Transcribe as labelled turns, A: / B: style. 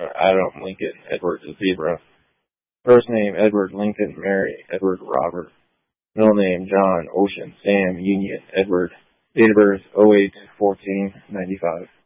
A: Adam Lincoln Edward Zebra. First name Edward Lincoln Mary Edward Robert. Middle name John Ocean Sam Union Edward. Date of birth 08-14-95.